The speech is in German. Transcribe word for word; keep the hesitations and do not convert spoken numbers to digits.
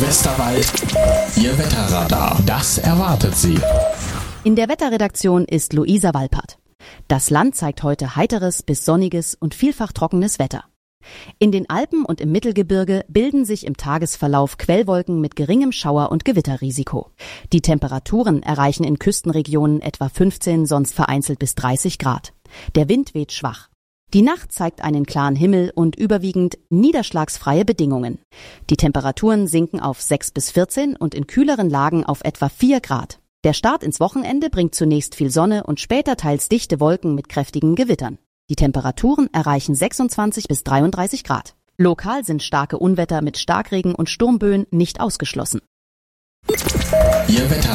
Westerwald, Ihr Wetterradar. Das erwartet Sie. In der Wetterredaktion ist Luisa Walpert. Das Land zeigt heute heiteres bis sonniges und vielfach trockenes Wetter. In den Alpen und im Mittelgebirge bilden sich im Tagesverlauf Quellwolken mit geringem Schauer- und Gewitterrisiko. Die Temperaturen erreichen in Küstenregionen etwa fünfzehn, sonst vereinzelt bis dreißig Grad. Der Wind weht schwach. Die Nacht zeigt einen klaren Himmel und überwiegend niederschlagsfreie Bedingungen. Die Temperaturen sinken auf sechs bis vierzehn und in kühleren Lagen auf etwa vier Grad. Der Start ins Wochenende bringt zunächst viel Sonne und später teils dichte Wolken mit kräftigen Gewittern. Die Temperaturen erreichen sechsundzwanzig bis dreiunddreißig Grad. Lokal sind starke Unwetter mit Starkregen und Sturmböen nicht ausgeschlossen. Ihr Wetter